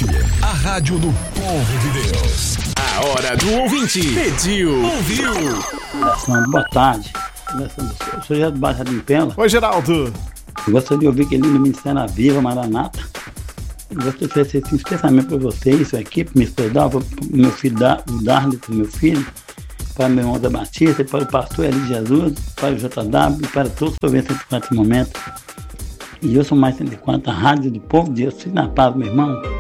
FM, a rádio do povo de Deus. A hora do ouvinte. Pediu, ouviu. Boa tarde. Eu sou Geraldo Barra de Impela. Oi, Geraldo. Eu gostaria de ouvir aquele lindo Ministério Viva, Maranata. Eu gostaria de oferecer esse especialmente para vocês, sua equipe, me estudar, para o meu filho, o Darley, para o meu filho, para o meu irmão da Batista, para o pastor Eli Jesus, para o JW e para todos que ouvem esse momento. E eu sou mais 104, a rádio do povo de Deus. Fique na paz, meu irmão.